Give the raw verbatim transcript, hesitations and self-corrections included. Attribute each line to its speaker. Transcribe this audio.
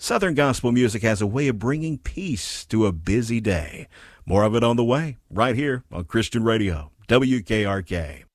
Speaker 1: Southern gospel music has a way of bringing peace to a busy day. More of it on the way, right here on Christian Radio, W K R K.